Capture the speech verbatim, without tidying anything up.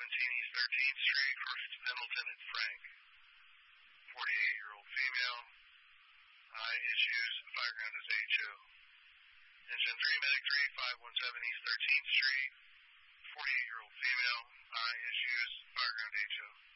seventeen East thirteenth Street, First Pendleton and Frank. forty-eight-year-old female. Eye issues. Fireground is H O. Engine three, Medic three, five one seven East thirteenth Street. forty-eight-year-old female. Eye issues. Fireground H O.